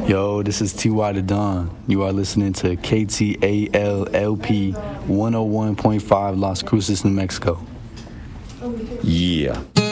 Yo, this is TY the Don. You are listening to KTALLP 101.5 Las Cruces, New Mexico. Yeah.